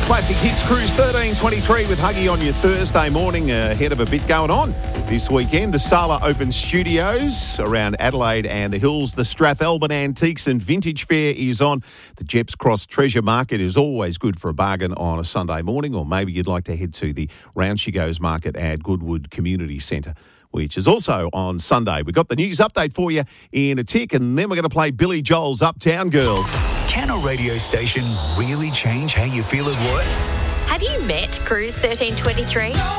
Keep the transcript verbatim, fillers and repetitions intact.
Classic Hits Cruise thirteen twenty-three with Huggy on your Thursday morning, ahead of a bit going on this weekend. The Sala Open Studios around Adelaide and the Hills. The Strathalbyn Antiques and Vintage Fair is on. The Jeps Cross Treasure Market is always good for a bargain on a Sunday morning, or maybe you'd like to head to the Round She Goes Market at Goodwood Community Centre, which is also on Sunday. We've got the news update for you in a tick, and then we're going to play Billy Joel's Uptown Girl. Can a radio station really change how you feel at work? Have you met Cruise thirteen twenty-three?